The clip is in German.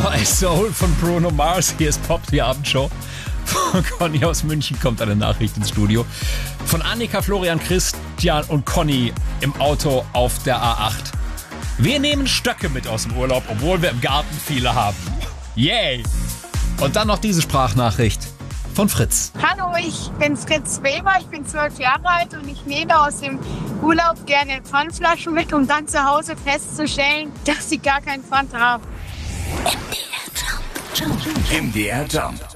My Soul von Bruno Mars. Hier ist Pop, die Abendshow. Von Conny aus München kommt eine Nachricht ins Studio. Von Annika, Florian, Christian und Conny im Auto auf der A8. Wir nehmen Stöcke mit aus dem Urlaub, obwohl wir im Garten viele haben. Yay! Und dann noch diese Sprachnachricht von Fritz. Hallo, ich bin Fritz Weber, ich bin 12 Jahre alt und ich nehme aus dem Urlaub gerne Pfandflaschen mit, um dann zu Hause festzustellen, dass sie gar keinen Pfand haben. MDR Jump.